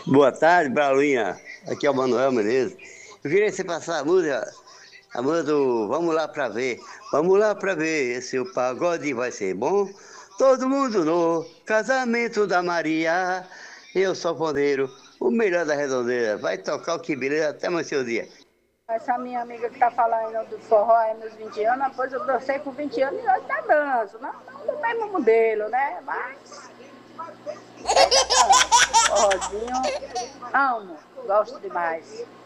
Boa tarde, Braulinha. Aqui é o Manuel Menezes. Eu queria que você passasse a música do Vamos lá pra ver. Vamos lá pra ver se o pagode vai ser bom. Todo mundo no casamento da Maria. Eu sou pondeiro, o melhor da redondeira. Vai tocar o que beleza até mais seu dia. Essa minha amiga que tá falando do forró aí nos 20 anos, depois eu dancei por 20 anos e hoje tá danço. Não do mesmo modelo, né? Mas ainda danço. Forrozinho, amo, gosto demais.